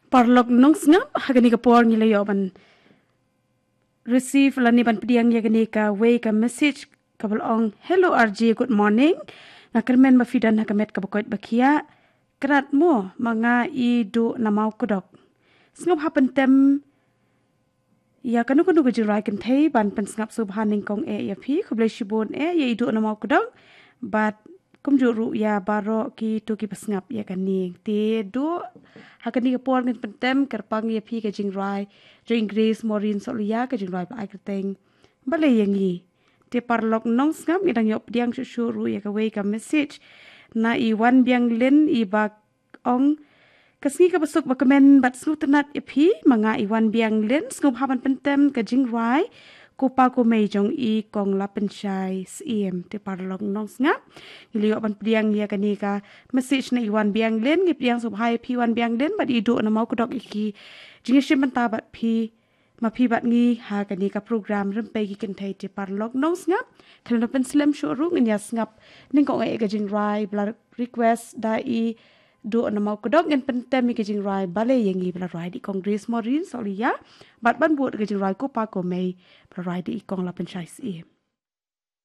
Parlok nong ngap hagani ka por ni layo ban receive lani ban pediang ya gani ka way ka message kabal ong hello RJ good morning ngakermen mafidan hakamet ka bakoit bakia krat mo manga I do namau kodok ngap hapen tem ya kanu kanu gejirai kan thei ban pen ngap subhaning kong ya phi khuble shibon ya idu namau kodok but kumjuru ya baro ki to ki pasngap ya kaning te do hakani ka por ngin pentem kerpang ya phi ka jingrai jing grace morin solia ka jingrai pa akateng bale yangi te parlok nong ngap ngidang yop diang shuru ya ka way ka message na I wan biang len I bak ong kasngi ka basuk bakamen bat slutanat ya phi manga I wan biang len ngup haban pentem ka jingrai kupa ko may jong I kong lapen chai siem te parlok nong ngap ngiliyo ban priang ya kanika message na iwan biang len ngip yang sub hai pi wan biang len bat ido na mau kodok iki jingisim banta bat pi ma pi bat ngi ha kanika program rempe gi kan thai te parlok nong ngap kan lapen slam shuru ngya ngap ning ko ngai ga jing rai bla request da I do na mau kodok ngen pentem ki jing rai bale yangi bla rai di congress morin solia bat ban buat ga jing rai ko pa ko mai bla rai di kong lapen chai siem